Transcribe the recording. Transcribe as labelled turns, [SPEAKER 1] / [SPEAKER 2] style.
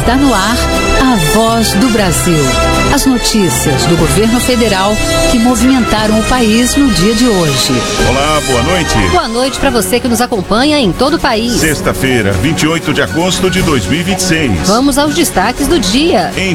[SPEAKER 1] Está no ar a Voz do Brasil. As notícias do governo federal que movimentaram o país no dia de hoje.
[SPEAKER 2] Olá, boa noite.
[SPEAKER 3] Boa noite para você que nos acompanha em todo o país.
[SPEAKER 2] Sexta-feira, 28 de agosto de 2026.
[SPEAKER 3] Vamos aos destaques do dia.